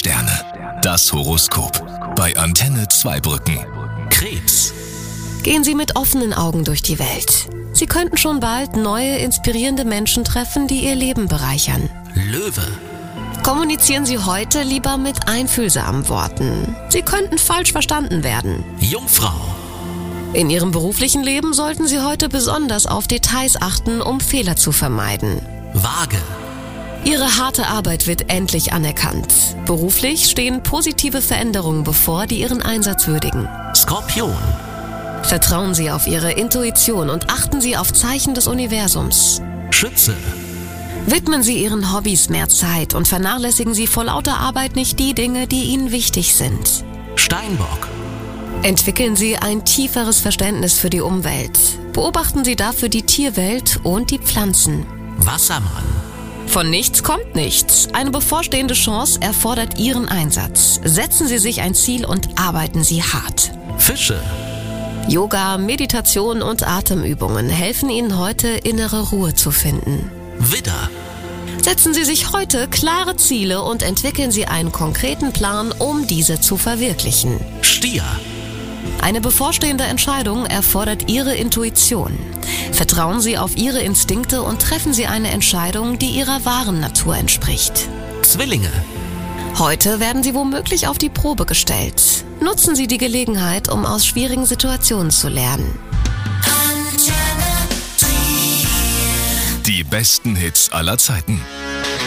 Sterne. Das Horoskop. Bei Antenne Zweibrücken. Krebs. Gehen Sie mit offenen Augen durch die Welt. Sie könnten schon bald neue, inspirierende Menschen treffen, die Ihr Leben bereichern. Löwe. Kommunizieren Sie heute lieber mit einfühlsamen Worten. Sie könnten falsch verstanden werden. Jungfrau. In Ihrem beruflichen Leben sollten Sie heute besonders auf Details achten, um Fehler zu vermeiden. Waage. Ihre harte Arbeit wird endlich anerkannt. Beruflich stehen positive Veränderungen bevor, die Ihren Einsatz würdigen. Skorpion. Vertrauen Sie auf Ihre Intuition und achten Sie auf Zeichen des Universums. Schütze. Widmen Sie Ihren Hobbys mehr Zeit und vernachlässigen Sie vor lauter Arbeit nicht die Dinge, die Ihnen wichtig sind. Steinbock. Entwickeln Sie ein tieferes Verständnis für die Umwelt. Beobachten Sie dafür die Tierwelt und die Pflanzen. Wassermann. Von nichts kommt nichts. Eine bevorstehende Chance erfordert Ihren Einsatz. Setzen Sie sich ein Ziel und arbeiten Sie hart. Fische. Yoga, Meditation und Atemübungen helfen Ihnen heute, innere Ruhe zu finden. Widder. Setzen Sie sich heute klare Ziele und entwickeln Sie einen konkreten Plan, um diese zu verwirklichen. Stier. Eine bevorstehende Entscheidung erfordert Ihre Intuition. Vertrauen Sie auf Ihre Instinkte und treffen Sie eine Entscheidung, die Ihrer wahren Natur entspricht. Zwillinge. Heute werden Sie womöglich auf die Probe gestellt. Nutzen Sie die Gelegenheit, um aus schwierigen Situationen zu lernen. Die besten Hits aller Zeiten.